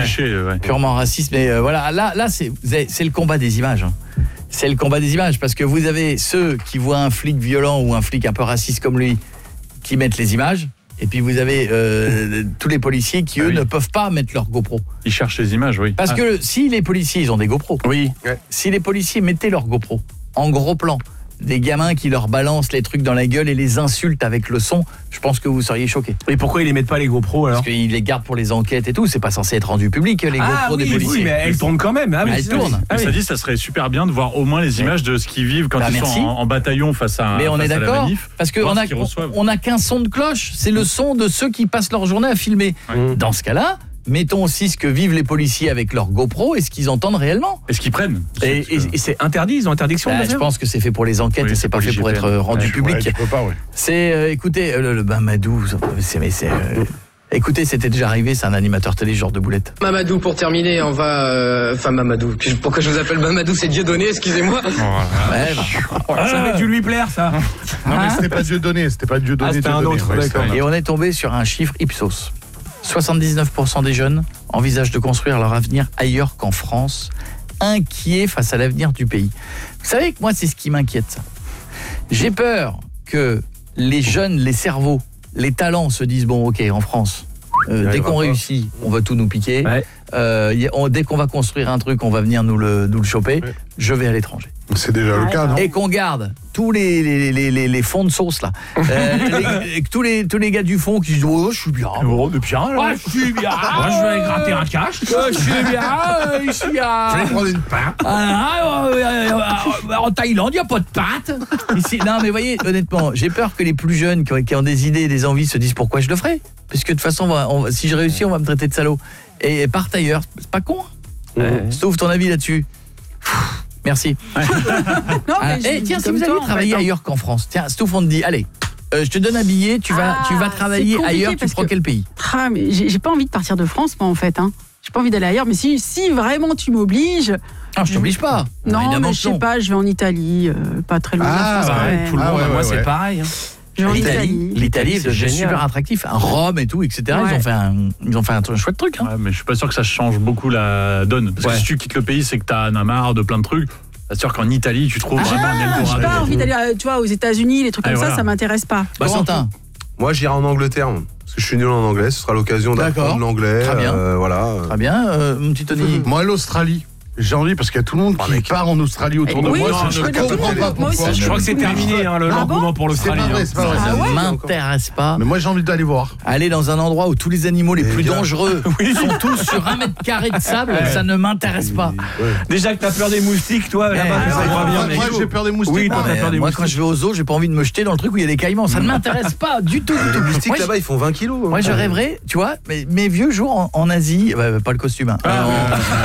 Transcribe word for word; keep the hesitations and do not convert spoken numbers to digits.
cliché, ouais. Purement raciste, mais euh, voilà, là, là c'est, c'est le combat des images. Hein. C'est le combat des images, parce que vous avez ceux qui voient un flic violent ou un flic un peu raciste comme lui, qui mettent les images, et puis vous avez euh, tous les policiers qui, eux, ah oui. ne peuvent pas mettre leur GoPro. Ils cherchent les images, oui. Parce ah. que si les policiers, ils ont des GoPro, oui. Ouais. si les policiers mettaient leur GoPro en gros plan, des gamins qui leur balancent les trucs dans la gueule et les insultent avec le son, je pense que vous seriez choqués. Et pourquoi ils les mettent pas les GoPro alors ? Parce qu'ils les gardent pour les enquêtes et tout, c'est pas censé être rendu public les ah, GoPro oui, des policiers. Oui, mais elles tournent quand même. Ah, mais elles tournent. Ah, oui. Ça dit, ça serait super bien de voir au moins les images de ce qu'ils vivent quand bah, ils merci. sont en, en bataillon face à mais on face est d'accord, manif, parce qu'on a, on a qu'un son de cloche, c'est le son de ceux qui passent leur journée à filmer. Ouais. Dans ce cas-là, mettons aussi ce que vivent les policiers avec leur GoPro et ce qu'ils entendent réellement. Et ce qu'ils prennent. Et, et, et c'est interdit, ils ont interdiction bah, de je pense que c'est fait pour les enquêtes oui, et c'est pas fait pour être rendu ouais, public. Ouais, pas, ouais. C'est, euh, écoutez, euh, le, le Mamadou, c'est... Mais c'est euh, écoutez, c'était déjà arrivé, c'est un animateur télé, genre de boulette. Mamadou, pour terminer, on va... Enfin, euh, Mamadou. Pourquoi je vous appelle Mamadou, c'est Dieudonné, excusez-moi. Oh, ouais, bah, ça avait dû lui plaire, ça. Non, mais c'était pas Dieudonné, c'était pas Dieudonné. Ah, c'était un autre, ouais, d'accord. Et on est tombé sur un chiffre Ipsos. soixante-dix-neuf pour cent des jeunes envisagent de construire leur avenir ailleurs qu'en France, inquiets face à l'avenir du pays. Vous savez que moi, c'est ce qui m'inquiète. J'ai peur que les jeunes, les cerveaux, les talents se disent, bon, ok, en France, euh, dès qu'on réussit, on va tout nous piquer. Ouais. Euh, on, dès qu'on va construire un truc, on va venir nous le, nous le choper. Ouais. Je vais à l'étranger. C'est déjà le cas, non ? Et qu'on garde tous les, les, les, les, les fonds de sauce, là. Euh, les, tous, les, tous les gars du fond qui disent « Oh, je suis bien. Oh, de bien, là. Ouais, je suis bien. Moi, je vais gratter un cash. Euh, je suis bien. Euh, ici, à... Je vais prendre une pâte. Ah, euh, euh, euh, en Thaïlande, il n'y a pas de pâte. Ici, non, mais voyez, honnêtement, j'ai peur que les plus jeunes qui ont, qui ont des idées et des envies se disent « Pourquoi je le ferai ?» Parce que de toute façon, on va, on, si je réussis, on va me traiter de salaud. Et, et partent ailleurs. C'est pas con. Hein ouais. Sauf ton avis là-dessus. Merci. non, ah, hey, tiens, si vous aviez travaillé en fait, ailleurs qu'en France, tiens, Stouff, on te dit, allez, euh, je te donne un billet, tu vas, ah, tu vas travailler ailleurs, tu prends que... quel pays ? Ah, mais j'ai, j'ai pas envie de partir de France, moi, en fait. Hein. J'ai pas envie d'aller ailleurs, mais si, si vraiment tu m'obliges... Ah, je t'oblige pas. Non, non mais je sais pas, je vais en Italie, euh, pas très loin ah, de la France. Ouais, tout le monde, ah, ouais, moi, ouais, c'est ouais. pareil. Hein. L'Italie, l'Italie, c'est super attractif. Rome et tout, et cetera. Ouais. Ils ont fait un, ils ont fait un, un chouette truc. Hein. Ouais, mais je suis pas sûr que ça change beaucoup la donne. Parce ouais. que si tu quittes le pays, c'est que t'as un marre de plein de trucs. C'est sûr qu'en Italie, tu trouves ah, vraiment un Eldorado. J'ai pas envie d'aller, tu vois, aux États-Unis, les trucs comme ah, ça, voilà. ça m'intéresse pas. Bah, Santin. Moi, j'irai en Angleterre. Parce que je suis nul en anglais. Ce sera l'occasion d'apprendre l'anglais. Très bien. Euh, voilà. Très bien, euh, mon petit Tony. Moi, l'Australie. J'ai envie parce qu'il y a tout le monde qui part en Australie autour de oui, moi. Non, je ne comprends pas pourquoi. Je crois que c'est terminé hein, le l'engouement pour l'Australie. C'est pas vrai, c'est pas vrai. Ça ne m'intéresse pas. Mais moi j'ai envie d'aller voir. Aller dans un endroit où tous les animaux les plus dangereux sont tous sur un mètre carré de sable, ça ne m'intéresse pas. Déjà que t'as peur des moustiques, toi, là-bas, ça va bien. Moi j'ai peur des moustiques. Oui, toi t'as peur des moustiques. Moi quand je vais au zoo, j'ai pas envie de me jeter dans le truc où il y a des caïmans. Ça ne m'intéresse pas du tout. Les moustiques là-bas, ils font vingt kilos. Moi je rêverais, tu vois, mes vieux jours en Asie, pas le costume.